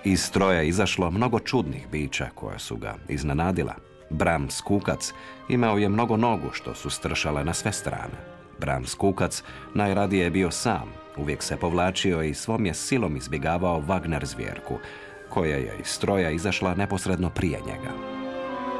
Iz stroja izašlo mnogo čudnih bića koja su ga iznenadila. Brams kukac imao je mnogo nogu što su stršale na sve strane. Brams kukac najradije je bio sam, uvijek se povlačio i svom je silom izbjegavao Wagner zvjerku, koja je iz stroja izašla neposredno prije njega.